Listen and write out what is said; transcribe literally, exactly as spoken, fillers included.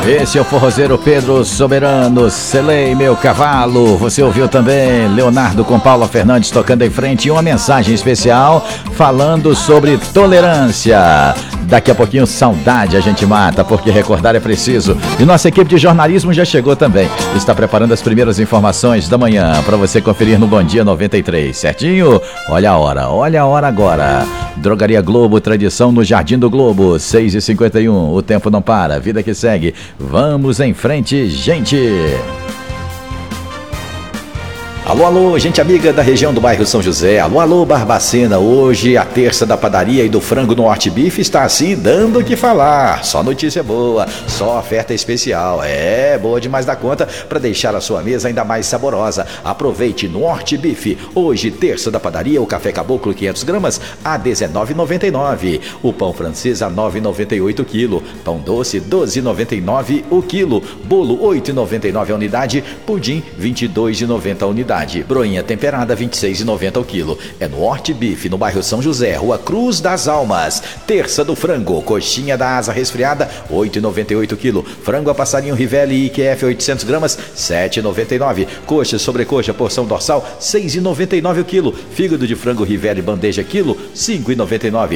Esse é o forrozeiro Pedro Soberano, Selei meu cavalo. Você ouviu também Leonardo com Paula Fernandes tocando em frente e uma mensagem especial falando sobre tolerância. Daqui a pouquinho saudade a gente mata, porque recordar é preciso. E nossa equipe de jornalismo já chegou também. Está preparando as primeiras informações da manhã para você conferir no Bom Dia noventa e três, certinho? Olha a hora, olha a hora agora. Drogaria Globo, tradição no Jardim do Globo, seis e cinquenta e um. O tempo não para, vida que segue. Vamos em frente, gente! Alô, alô, gente amiga da região do bairro São José. Alô, alô, Barbacena. Hoje a terça da padaria e do frango no Norte Beef está assim dando o que falar. Só notícia boa, só oferta especial. É, boa demais da conta para deixar a sua mesa ainda mais saborosa. Aproveite Norte Beef. Hoje, terça da padaria, o café caboclo quinhentas gramas a dezenove reais e noventa e nove centavos. O pão francês a nove reais e noventa e oito centavos o quilo. Pão doce doze reais e noventa e nove centavos o quilo. Bolo oito reais e noventa e nove centavos a unidade. Pudim vinte e dois reais e noventa centavos a unidade. Broinha temperada vinte e seis reais e noventa centavos o quilo. É no Norte Beef, no bairro São José, Rua Cruz das Almas. Terça do frango, coxinha da asa resfriada oito reais e noventa e oito centavos o quilo. Frango a passarinho Rivelli I Q F oitocentas gramas sete reais e noventa e nove centavos. Coxa sobrecoxa porção dorsal seis reais e noventa e nove centavos o quilo. Fígado de frango Rivelli bandeja quilo cinco reais e noventa e nove